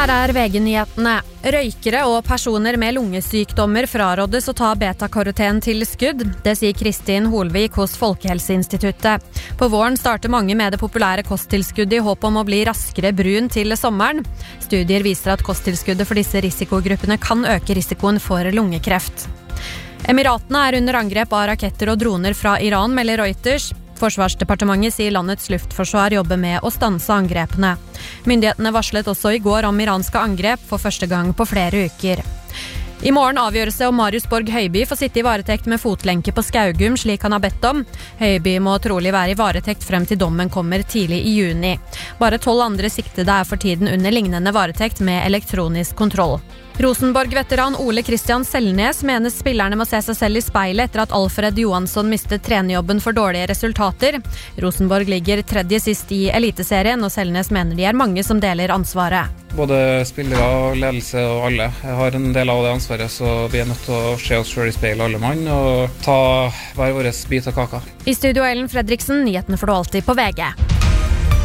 Her VG-nyhetene. Røykere og personer med lungesykdommer frarådes å ta beta-karoten til skudd. Det sier Kristin Holvik hos Folkehelseinstituttet. På våren starter mange med det populære kosttilskuddet i håp om å bli raskere brun til sommeren. Studier viser at kosttilskuddet for disse risikogruppene kan øke risikoen for lungekreft. Emiratene under angrep av raketter og droner fra Iran, melder Reuters. Forsvarsdepartementet sier landets luftforsvar jobber med å stanse angrepene. Myndighetene varslet også i går om iranske angrep for første gang på flere uker. I morgen avgjørelse om Marius Borg Høiby får sitte i varetekt med fotlenke på Skaugum, slik han har bedt om. Høiby må trolig være i varetekt frem til dommen kommer tidlig i juni. Bare 12 andre siktede for tiden under lignende varetekt med elektronisk kontroll. Rosenborg-veteran Ole Kristian Selnes mener spillerne må se seg selv i speilet etter at Alfred Johansson mistet trenerjobben for dårlige resultater. Rosenborg ligger tredje sist i Eliteserien, og Selnes mener de mange som deler ansvaret. Både spillere, ledelse og alle har en del av det ansvaret, så vi nødt til å se oss selv i speilet alle mann og ta hver vår bit av kaka. I studio Ellen Fredriksen, nyhetene får du alltid på VG.